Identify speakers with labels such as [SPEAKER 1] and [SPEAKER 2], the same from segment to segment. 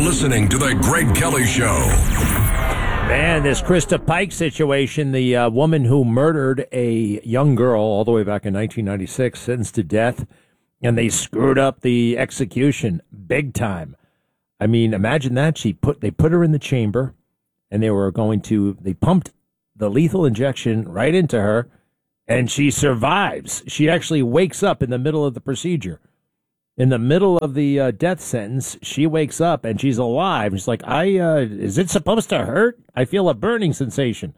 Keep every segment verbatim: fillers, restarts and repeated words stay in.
[SPEAKER 1] listening to The Greg Kelly Show.
[SPEAKER 2] Man, this Krista Pike situation, the uh, woman who murdered a young girl all the way back in nineteen ninety-six, sentenced to death, and they screwed up the execution big time. I mean, imagine that. She put They put her in the chamber, and they were going to, they pumped the lethal injection right into her, and she survives. She actually wakes up in the middle of the procedure. In the middle of the uh, death sentence, she wakes up and she's alive. She's like, "I uh, is it supposed to hurt? I feel a burning sensation."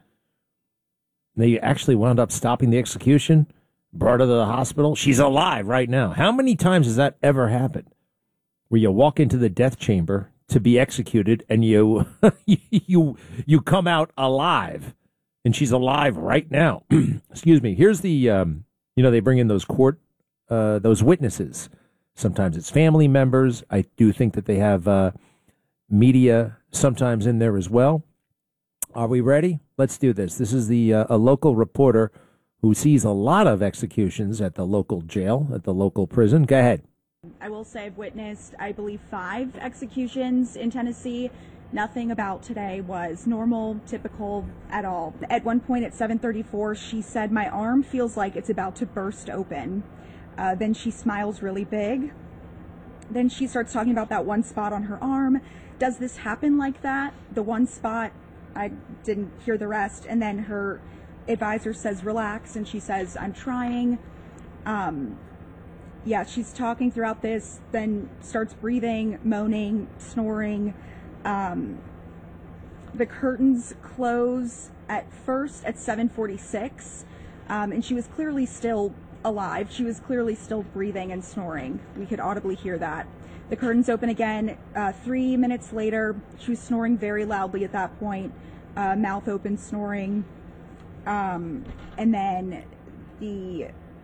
[SPEAKER 2] They actually wound up stopping the execution, brought her to the hospital. She's alive right now. How many times has that ever happened? Where you walk into the death chamber to be executed and you you you come out alive, and she's alive right now. Excuse me. Here's the um, you know, they bring in those court uh, those witnesses. Sometimes it's family members. I do think that they have uh, media sometimes in there as well. Are we ready? Let's do this. This is the uh, a local reporter who sees a lot of executions at the local jail, at the local prison. Go ahead.
[SPEAKER 3] I will say I've witnessed, I believe, five executions in Tennessee. Nothing about today was normal, typical at all. At one point at seven thirty-four, she said, "My arm feels like it's about to burst open." Uh, then she smiles really big. Then she starts talking about that one spot on her arm. Does this happen like that? The one spot, I didn't hear the rest. And then her advisor says, "Relax." And she says, "I'm trying." Um, yeah, she's talking throughout this, then starts breathing, moaning, snoring. Um, the curtains close at first at seven forty-six. Um, and she was clearly still alive. She was clearly still breathing and snoring. We could audibly hear that. The curtains open again. Uh, three minutes later, she was snoring very loudly at that point, uh, mouth open, snoring. Um, and then the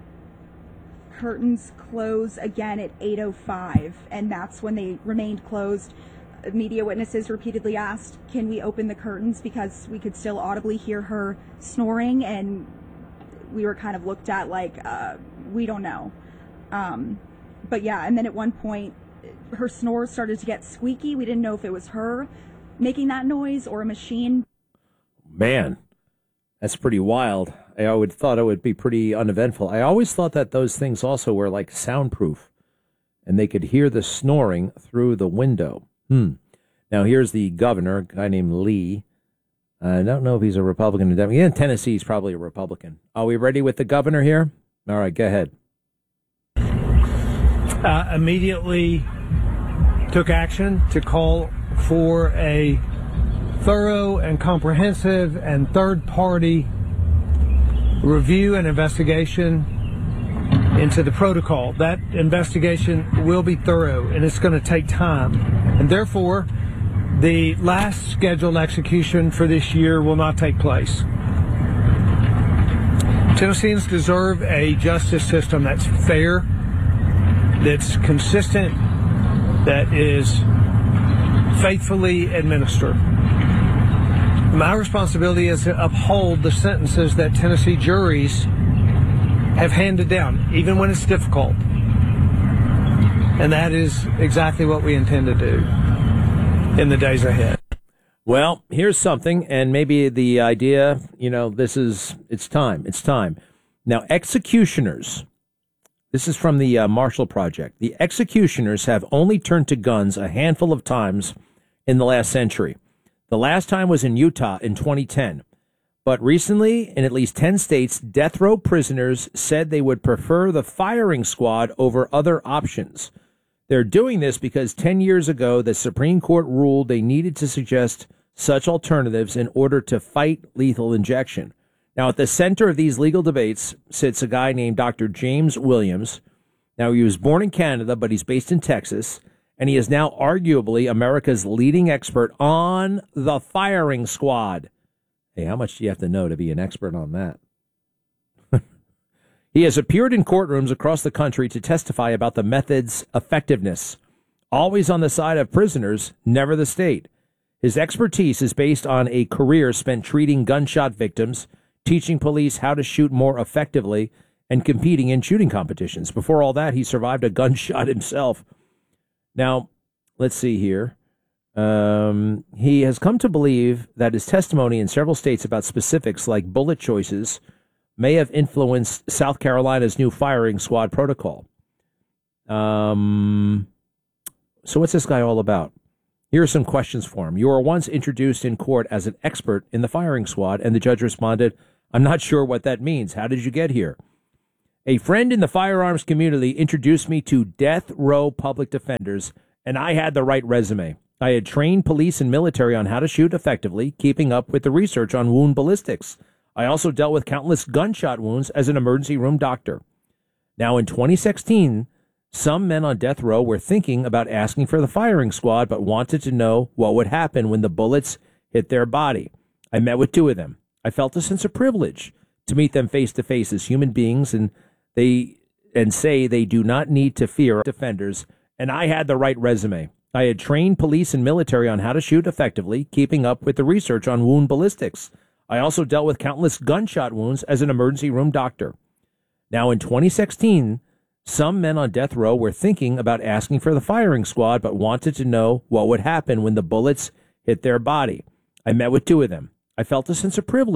[SPEAKER 3] curtains close again at eight oh five, and that's when they remained closed. Media witnesses repeatedly asked, "Can we open the curtains?" because we could still audibly hear her snoring, and we were kind of looked at like, uh, we don't know. Um, but yeah, and then at one point, her snores started to get squeaky. We didn't know if it was her making that noise or a machine.
[SPEAKER 2] Man, that's pretty wild. I would thought it would be pretty uneventful. I always thought that those things also were like soundproof, and they could hear the snoring through the window. Hmm. Now, here's the governor, a guy named Lee. I don't know if he's a Republican or Democrat. In Tennessee, he's probably a Republican. Are we ready with the governor here? All right, go ahead.
[SPEAKER 4] Uh, immediately took action to call for a thorough and comprehensive and third-party review and investigation into the protocol. That investigation will be thorough, and it's going to take time. And therefore, the last scheduled execution for this year will not take place. Tennesseans deserve a justice system that's fair, that's consistent, that is faithfully administered. My responsibility is to uphold the sentences that Tennessee juries have handed down, even when it's difficult. And that is exactly what we intend to do in the days ahead.
[SPEAKER 2] Well, here's something, and maybe the idea, you know, this is, it's time, it's time. Now, executioners, this is from the uh, Marshall Project. The executioners have only turned to guns a handful of times in the last century. The last time was in Utah in twenty ten. But recently, in at least ten states, death row prisoners said they would prefer the firing squad over other options. They're doing this because ten years ago, the Supreme Court ruled they needed to suggest such alternatives in order to fight lethal injection. Now, at the center of these legal debates sits a guy named Doctor James Williams. Now, he was born in Canada, but he's based in Texas, and he is now arguably America's leading expert on the firing squad. Hey, how much do you have to know to be an expert on that? He has appeared in courtrooms across the country to testify about the method's effectiveness, always on the side of prisoners, never the state. His expertise is based on a career spent treating gunshot victims, teaching police how to shoot more effectively, and competing in shooting competitions. Before all that, he survived a gunshot himself. Now, let's see here. Um, he has come to believe that his testimony in several states about specifics like bullet choices may have influenced South Carolina's new firing squad protocol. Um, so what's this guy all about? Here are some questions for him. You were once introduced in court as an expert in the firing squad, and the judge responded, I'm not sure what that means. How did you get here? A friend in the firearms community introduced me to death row public defenders, and I had the right resume. I had trained police and military on how to shoot effectively, keeping up with the research on wound ballistics. I also dealt with countless gunshot wounds as an emergency room doctor. Now, in twenty sixteen, some men on death row were thinking about asking for the firing squad, but wanted to know what would happen when the bullets hit their body. I met with two of them. I felt a sense of privilege to meet them face to face as human beings, and they and say they do not need to fear defenders, and I had the right resume. I had trained police and military on how to shoot effectively, keeping up with the research on wound ballistics. I also dealt with countless gunshot wounds as an emergency room doctor. Now, in twenty sixteen, some men on death row were thinking about asking for the firing squad, but wanted to know what would happen when the bullets hit their body. I met with two of them. I felt a sense of privilege